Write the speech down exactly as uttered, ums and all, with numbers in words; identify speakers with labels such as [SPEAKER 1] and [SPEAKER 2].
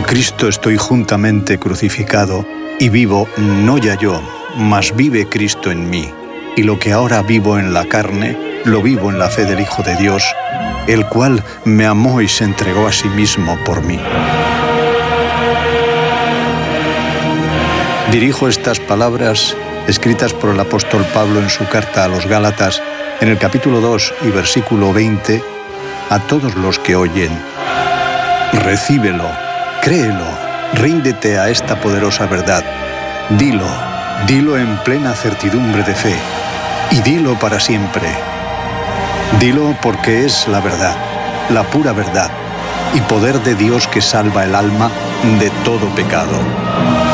[SPEAKER 1] Cristo estoy juntamente crucificado, y vivo no ya yo, mas vive Cristo en mí. Y lo que ahora vivo en la carne, lo vivo en la fe del Hijo de Dios, el cual me amó y se entregó a sí mismo por mí. Dirijo estas palabras, escritas por el apóstol Pablo en su carta a los Gálatas, en el capítulo dos y versículo veinte, a todos los que oyen. Recíbelo, créelo, ríndete a esta poderosa verdad. Dilo, dilo en plena certidumbre de fe, y dilo para siempre. Dilo porque es la verdad, la pura verdad, y poder de Dios que salva el alma de todo pecado.